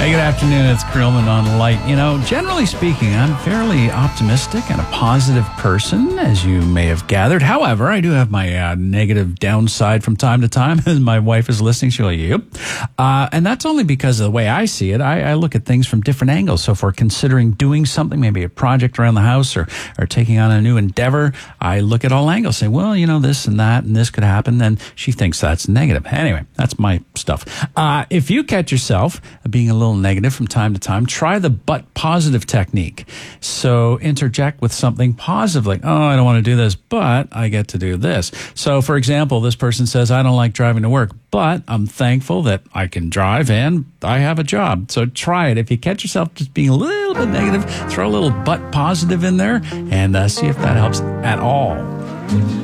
Hey, good afternoon. It's Krillman on Light. You know, generally speaking, I'm fairly optimistic and a positive person, as you may have gathered. However, I do have my negative downside from time to time. As my wife is listening, she'll go, yep. And that's only because of the way I see it. I look at things from different angles. So if we're considering doing something, maybe a project around the house or taking on a new endeavor, I look at all angles, say, well, you know, this and that and this could happen. And she thinks that's negative. Anyway, that's my stuff. If you catch yourself being a little negative from time to time, try the but positive technique. So interject with something positive, like, oh, I don't want to do this, but I get to do this. So for example, this person says, I don't like driving to work, but I'm thankful that I can drive and I have a job. So try it. If you catch yourself just being a little bit negative, throw a little but positive in there and see if that helps at all.